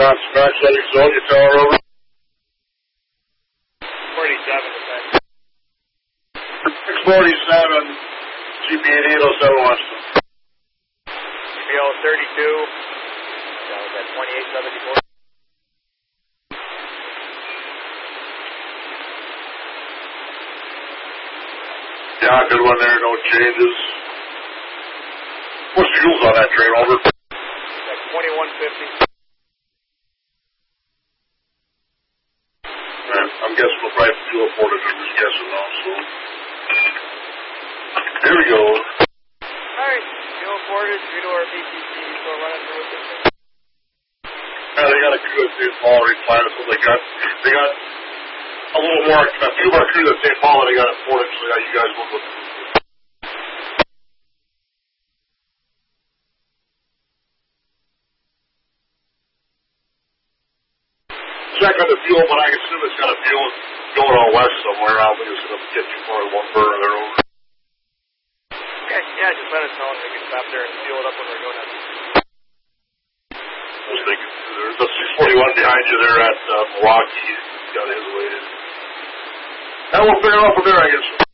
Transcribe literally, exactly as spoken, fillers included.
Cross scratch letting zone, your tower over. forty-seven, effect. six forty-seven, G P eighty-eight oh seven Washington. G P O thirty-two, that was at twenty-eight seventy-four. Yeah, good one there, no changes. What's fuels on that train, over? That's twenty-one fifty. Man, I'm guessing we'll probably have fuel portage, I'm just guessing now, so. Here we go. Alright, fuel portage, we do our P T C, so running through with this thing. Yeah, they got a crew at Saint Paul replanted, so they got, they got a little more, a few more crews at Saint Paul, and they got it portage, so yeah, you guys will look. Check on the fuel, but I assume it's got a fuel going all west somewhere. I don't think it's going to get too far to one burner there over. Okay, yeah, just let us know and we can stop there and fuel it up when we're doing that. I was thinking, there's a six forty-one behind you there at uh, Milwaukee. He's got his weighted. And we'll figure it out from there, I guess.